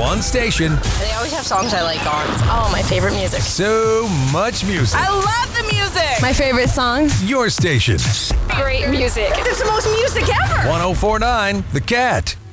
one station. They always have songs I like on. It's all my favorite music. So much music. I love the music. My favorite song. Your station. Great music. It's the most music ever. 1049 The Cat.